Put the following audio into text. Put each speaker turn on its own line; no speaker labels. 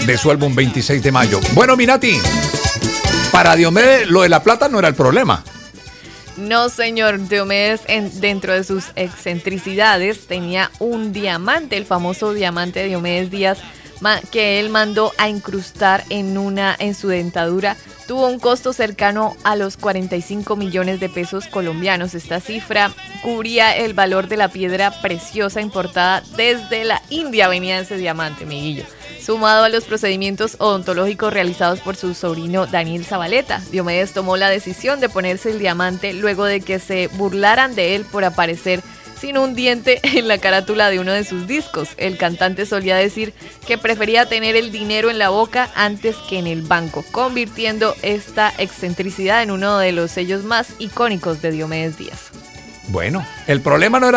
de su álbum 26 de mayo. Bueno, Minati, para Diomedes lo de la plata no era el problema.
No, señor. Diomedes, dentro de sus excentricidades, tenía un diamante, el famoso diamante de Diomedes Díaz, que él mandó a incrustar en su dentadura. Tuvo un costo cercano a los 45 millones de pesos colombianos. Esta cifra cubría el valor de la piedra preciosa importada desde la India. Venía ese diamante, Miguillo. Sumado a los procedimientos odontológicos realizados por su sobrino Daniel Zabaleta, Diomedes tomó la decisión de ponerse el diamante luego de que se burlaran de él por aparecer sin un diente en la carátula de uno de sus discos. El cantante solía decir que prefería tener el dinero en la boca antes que en el banco, convirtiendo esta excentricidad en uno de los sellos más icónicos de Diomedes Díaz.
Bueno, el problema no era